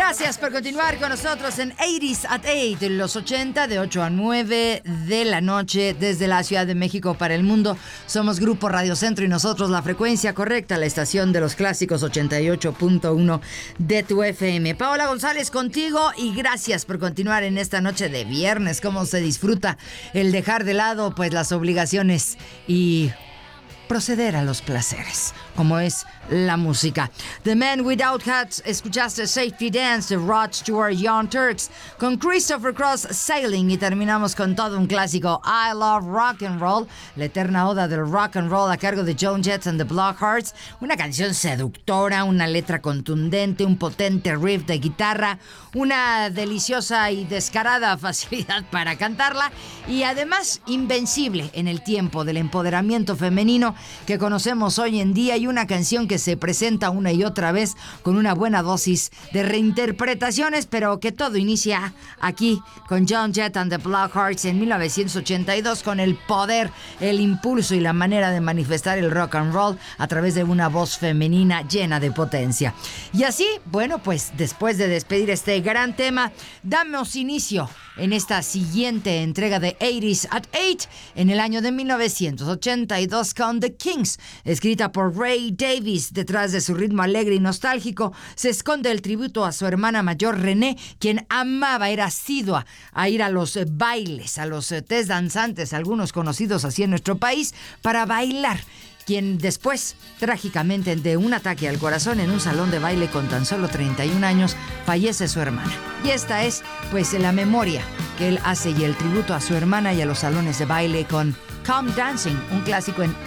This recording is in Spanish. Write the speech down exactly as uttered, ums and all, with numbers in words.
Gracias por continuar con nosotros en ochenta at ocho, los ochenta de ocho a nueve de la noche desde la Ciudad de México para el mundo. Somos Grupo Radio Centro y nosotros la frecuencia correcta, la estación de los clásicos ochenta y ocho punto uno de tu F M. Paola González contigo y gracias por continuar en esta noche de viernes. Cómo se disfruta el dejar de lado pues las obligaciones y proceder a los placeres, como es la música. The Man Without Hats, escuchaste Safety Dance de Rod Stewart, Young Turks, con Christopher Cross, Sailing, y terminamos con todo un clásico, I Love Rock and Roll, la eterna oda del rock and roll a cargo de Joan Jett and the Blackhearts, una canción seductora, una letra contundente, un potente riff de guitarra, una deliciosa y descarada facilidad para cantarla, y además invencible en el tiempo del empoderamiento femenino que conocemos hoy en día, y una canción que se presenta una y otra vez con una buena dosis de reinterpretaciones, pero que todo inicia aquí con Joan Jett and the Blackhearts en mil novecientos ochenta y dos, con el poder, el impulso y la manera de manifestar el rock and roll a través de una voz femenina llena de potencia. Y así, bueno, pues después de despedir este gran tema, damos inicio en esta siguiente entrega de ochenta at ocho en el año de mil novecientos ochenta y dos con The Kings, escrita por Ray Davies. Detrás de su ritmo alegre y nostálgico se esconde el tributo a su hermana mayor Renee, quien amaba, era asidua a ir a los bailes, a los test danzantes, algunos conocidos así en nuestro país, para bailar, quien después, trágicamente, de un ataque al corazón en un salón de baile con tan solo treinta y un años, fallece su hermana. Y esta es, pues, la memoria que él hace y el tributo a su hermana y a los salones de baile con Come Dancing, un clásico en